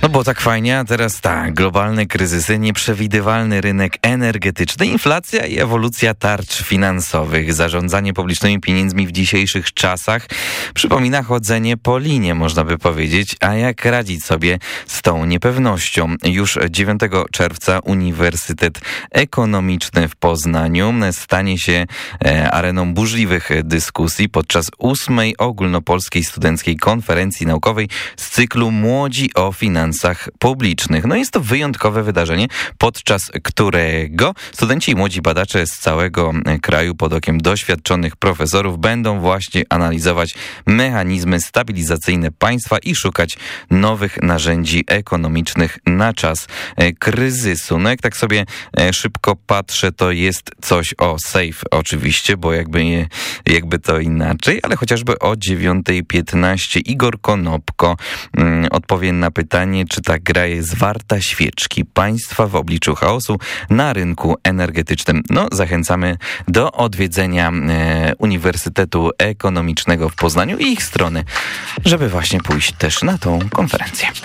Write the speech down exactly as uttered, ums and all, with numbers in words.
No bo tak fajnie, a teraz tak, globalne kryzysy, nieprzewidywalny rynek energetyczny, inflacja i ewolucja tarcz finansowych. Zarządzanie publicznymi pieniędzmi w dzisiejszych czasach przypomina chodzenie po linie, można by powiedzieć, a jak radzić sobie z tą niepewnością? Już dziewiątego czerwca Uniwersytet Ekonomiczny w Poznaniu stanie się areną burzliwych dyskusji podczas ósmej ogólnopolskiej studenckiej konferencji naukowej z cyklu Młodzi o finansach publicznych. No jest to wyjątkowe wydarzenie, podczas którego studenci i młodzi badacze z całego kraju pod okiem doświadczonych profesorów będą właśnie analizować mechanizmy stabilizacyjne państwa i szukać nowych narzędzi ekonomicznych na czas kryzysu. No jak tak sobie szybko patrzę, to jest coś o safe oczywiście, bo jakby, jakby to inaczej, ale chociażby o dziewiątej piętnaście Igor Konopko mm, odpowie na pytanie, czy ta gra jest warta świeczki państwa w obliczu chaosu na rynku energetycznym. No, zachęcamy do odwiedzenia e, Uniwersytetu Ekonomicznego w Poznaniu i ich strony, żeby właśnie pójść też na tą konferencję.